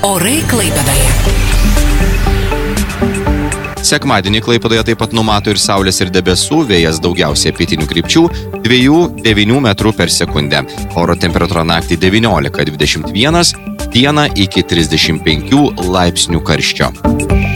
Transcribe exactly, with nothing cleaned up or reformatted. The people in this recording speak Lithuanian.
Orai Klaipėdoje. Sekmadienį Klaipėdoje taip pat numato ir saulės ir debesų, vėjas daugiausiai pietinių krypčių, dviejų devynių metrų per sekundę. Oro temperatūra naktį devyniolika dvidešimt vienas, dieną iki trisdešimt penkių laipsnių karščio.